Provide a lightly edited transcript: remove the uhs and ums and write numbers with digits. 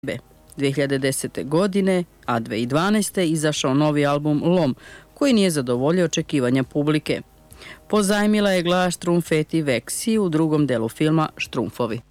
2010. godine, a 2012. izašao novi album Lom, koji nije zadovoljio očekivanja publike. Pozajmila je glas Štrumfeti Veksi u drugom delu filma Štrumfovi.